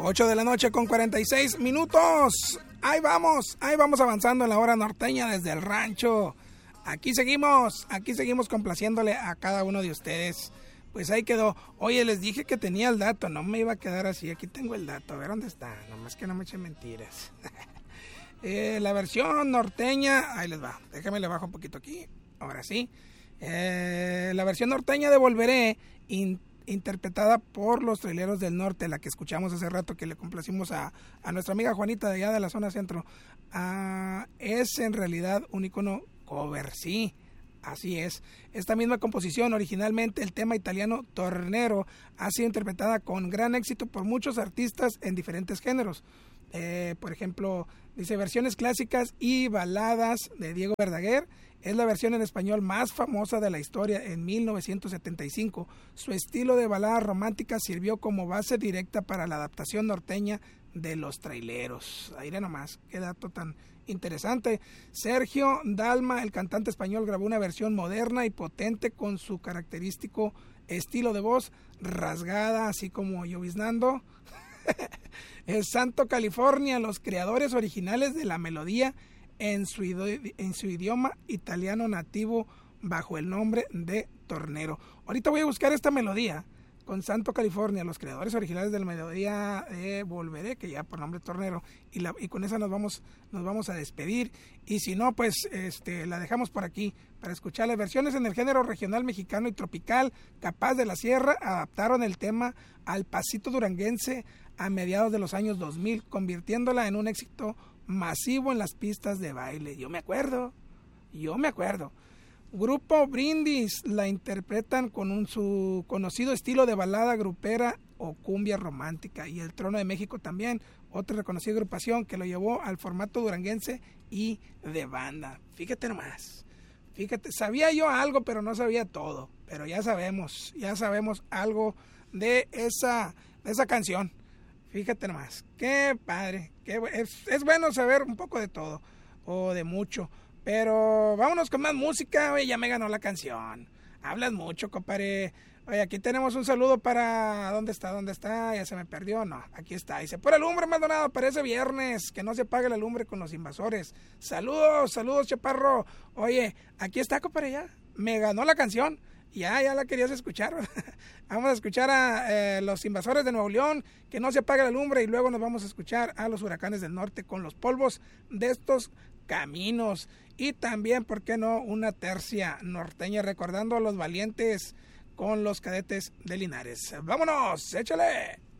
8 de la noche con 46 minutos. Ahí vamos avanzando en la hora norteña desde el rancho. Aquí seguimos complaciéndole a cada uno de ustedes. Pues ahí quedó. Oye, les dije que tenía el dato, no me iba a quedar así. Aquí tengo el dato, a ver dónde está. Nomás que no me echen mentiras. La versión norteña, ahí les va. Déjame le bajo un poquito aquí. Ahora sí. La versión norteña de Volveré, interpretada por los Traileros del Norte, la que escuchamos hace rato, que le complacimos a nuestra amiga Juanita de allá de la zona centro. Es en realidad un icono cover, sí, así es. Esta misma composición, originalmente el tema italiano Tornero, ha sido interpretada con gran éxito por muchos artistas en diferentes géneros. Por ejemplo, dice versiones clásicas y baladas de Diego Verdaguer. Es la versión en español más famosa de la historia en 1975. Su estilo de balada romántica sirvió como base directa para la adaptación norteña de Los Traileros. Ahí nomás, qué dato tan interesante. Sergio Dalma, el cantante español, grabó una versión moderna y potente con su característico estilo de voz rasgada, así como lloviznando. El Santo California, los creadores originales de la melodía en su idioma italiano nativo bajo el nombre de Tornero. Ahorita voy a buscar esta melodía con Santo California, los creadores originales de la melodía de Volveré, que ya por nombre Tornero, y con esa nos vamos a despedir. Y si no, pues la dejamos por aquí para escuchar las versiones en el género regional mexicano y tropical. Capaz de la Sierra adaptaron el tema al pasito duranguense a mediados de los años 2000, convirtiéndola en un éxito masivo en las pistas de baile. Yo me acuerdo. Grupo Brindis la interpretan con su conocido estilo de balada grupera o cumbia romántica, y El Trono de México también, otra reconocida agrupación que lo llevó al formato duranguense y de banda. Fíjate nomás, sabía yo algo, pero no sabía todo, pero ya sabemos algo de esa canción. Fíjate nomás, qué padre, es bueno saber un poco de todo, o de mucho, pero vámonos con más música. Oye, ya me ganó la canción, hablas mucho, compadre. Oye, aquí tenemos un saludo para, ¿dónde está? Ya se me perdió, no, aquí está, dice, por el lumbre Maldonado, para ese viernes, que no se apague la lumbre con los invasores. Saludos, chaparro. Oye, aquí está, compadre, ya, me ganó la canción. Ya la querías escuchar. Vamos a escuchar a los Invasores de Nuevo León, que no se apague la lumbre, y luego nos vamos a escuchar a los Huracanes del Norte con Los Polvos de Estos Caminos. Y también, ¿por qué no?, una tercia norteña recordando a los valientes con los Cadetes de Linares. ¡Vámonos! ¡Échale!